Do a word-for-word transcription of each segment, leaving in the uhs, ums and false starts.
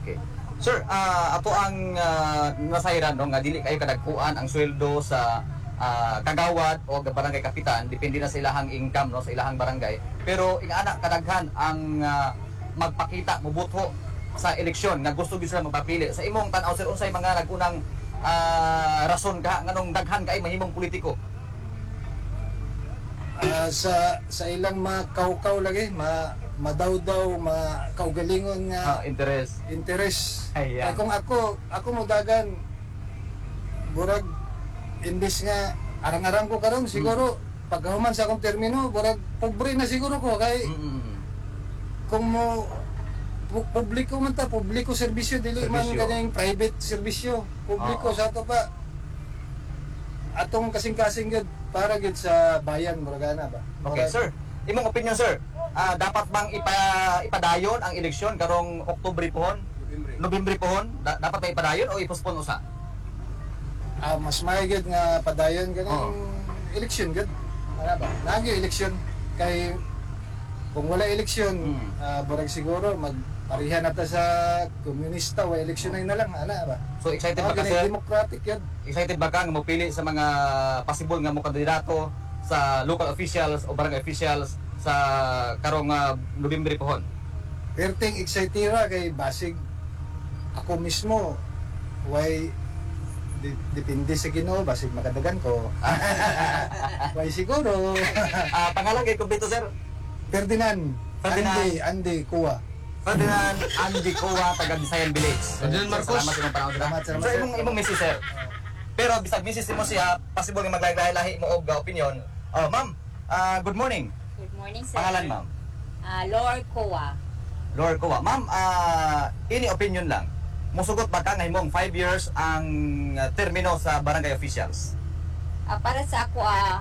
Okay. Sir, ah, ato ang uh, nasayran no, nga dili kayo kadagkuan ang sweldo sa ah, kagawad o barangay kapitan, depende na sa ilahang income no, sa ilahang barangay. Pero ingana kadaghan ang ah, magpakita, mubuto sa eleksyon nga gusto gyud sila magpapili. Sa imong tan-aw sir, unsay mga nagunang ah, rason ka nganong daghan kay mahimong politiko? Ah, sa sa ilang mga kaukaw lagi, ma madawdaw, ma kaugalingon Ah, nga interest. interes. Ayan. Kaya kung ako, ako mo dagan burag imbis nga arang-arang ko karon siguro pagkahuman sa akong termino burag pobre na siguro ko kay Mm. kung mo pu- publiko man ta, publiko serbisyo dili man Serbisyo. kanyang private serbisyo. Publiko Oo. sa ato pa atong kasing-kasing gud para gud sa bayan muragana ba. Okay, Murag- sir. Imong opinion, sir. Ah, dapat bang ipa, ipadayon ang eleksyon karong Oktubre pohon? Nobyembre pohon? Da- dapat ba ipadayon o i-postpone usa? Ah, mas maigid nga padayon ganang Oo. eleksyon gud. Ano ba? Nagyo eleksyon kay kung wala eleksyon, Mm. ah, burag siguro magparihan na ta sa komunista o eleksyon na lang ana ba. So excited Ah, ba ka, ganun, sir? democratic yun. Excited ba ka nga mopili sa mga possible nga mo kandidato sa local officials o barangay officials sa karong uh, Nobyembre pohon? Perting excitera kay basig ako mismo why di, depende sa Ginoo basig makadagan ko. Why siguro. Ah, pangalan kay kumpleto, sir? Ferdinand, Ferdinand. Andy, Andy Kuwa. Ferdinand Andy Coa, taga Visayan Village. Ferdinand Marcos. Salamat sa imong panahon, sir. Salamat, salamat, Sir, sir. imong imong misis, sir. Pero bisag misis mo siya, possible nga maglahi-lahi mo og uh, opinion. Oh, ma'am. ah, good morning. Good morning, sir. Pangalan, ma'am? Ah, Lord Koa. Lord Coa. Ma'am, ah, ini opinion lang. Musugot ba ka nga himong five years ang uh, termino sa barangay officials? Ah, para sa ako, ah,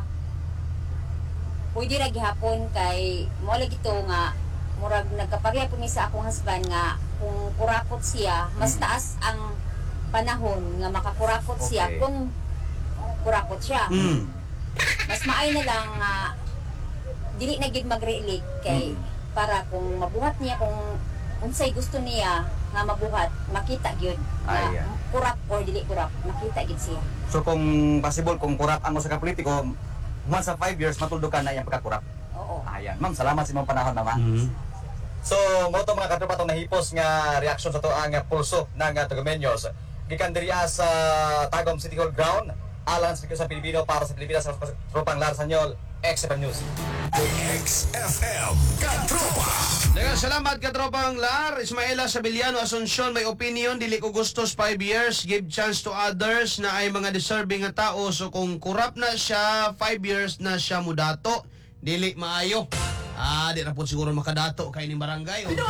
pwede ra gihapon kay mo lagi to nga murag nagkapareha po ni sa akong husband nga kung kurakot siya, mas Mm. taas ang panahon nga makakurakot siya Okay. kung kurakot siya. Mm. Mas maay na lang nga dili na gid mag-relate kay Mm. para kung mabuhat niya kung unsay gusto niya nga mabuhat, makita gyud nga Ayan. kurap or dili kurap, makita gyud siya. So kung possible, kung kurap ang usa ka politiko, once sa five years, matuldo ka na iyang pagkakurap. Oo. Ayan. Ma'am, salamat sa imong panahon, ma'am. Mhm. So, mo to mga katropa itong nahipos nga reaksyon sa to ang uh, pulso ng uh, Tugumeños. Gikan diriya sa Tagum City Hall Ground, alang sa sa Pilipino para sa Pilipinas sa tropang Larsanyol, X F M News. X F M Katropa. Daghang salamat ka tropang Lar. Ismaela Sabiliano Asuncion, may opinion dili ko gustos five years, give chance to others na ay mga deserving nga tao. So kung kurap na siya five years na siya mudato, dili maayo. Ah, di na po siguro makadato kay ni barangay. O,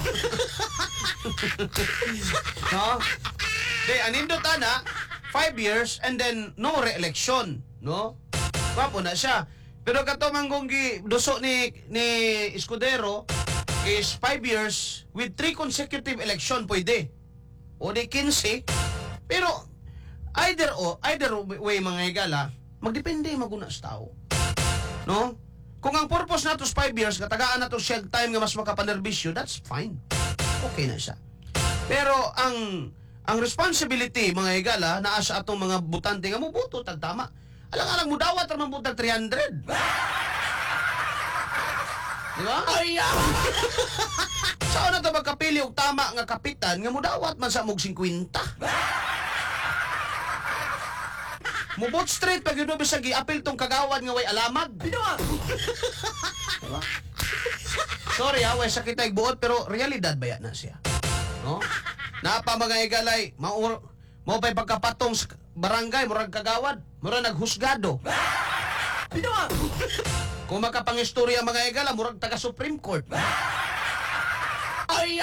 no? Di, anindot ana, five years and then no re-election, no? Wapo na siya. Pero kato manggong gi duso ni ni Escudero is five years with three consecutive election pwede. O di fifteen. Pero either o either way mga higala, magdepende maguna sa tao. No? Kung ang purpose nato is five years, katagaan nato shell time nga mas makapanerbisyo, that's fine. Okay na siya. Pero ang ang responsibility mga higala naa sa atong mga butante nga mubuto tag tama. Alang-alang mo dawat ra man butang three hundred. Di ba? Ay! Saan na ito magkapili og tama nga kapitan nga mudawat man sa mog fifty? Mubot straight pag yun bisag i-apil tong kagawad nga way alamag. Diba? Sorry ha, way sakit ay buot pero realidad ba yan na siya? No? Napa mga igalay, maur mo pa'y pagkapatong sa barangay, murag kagawad, murag naghusgado. Diba? Kung makapangistorya mga igala, murag taga Supreme Court. Ay!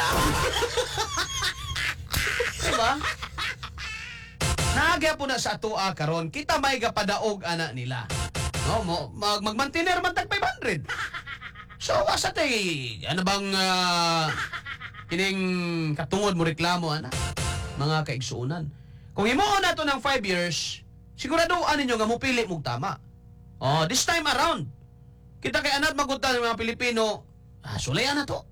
Diba? Naagya po na sa atua karon, kita may gapadaog ana nila. No, mo mag magmantiner man tag five hundred. So asa tay ano bang uh, kining katungod mo reklamo ana? Mga kaigsuunan. Kung himuon nato ng five years, siguraduhan ninyo nga mupili mong tama. Oh, this time around, kita kay anat magunta ng mga Pilipino, ah, sulayan na to.